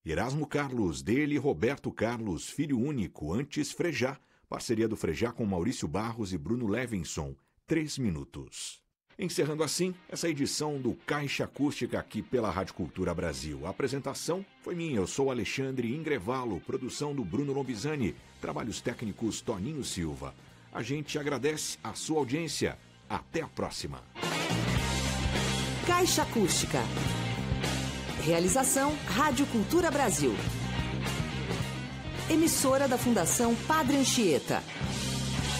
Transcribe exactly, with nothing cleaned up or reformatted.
Erasmo Carlos, dele Roberto Carlos, filho único, antes Frejá. Parceria do Frejá com Maurício Barros e Bruno Levinson. Três minutos. Encerrando assim, essa edição do Caixa Acústica aqui pela Rádio Cultura Brasil. A apresentação foi minha, eu sou Alexandre Ingrevalo, produção do Bruno Lombizani, trabalhos técnicos Toninho Silva. A gente agradece a sua audiência. Até a próxima. Caixa Acústica. Realização Rádio Cultura Brasil. Emissora da Fundação Padre Anchieta.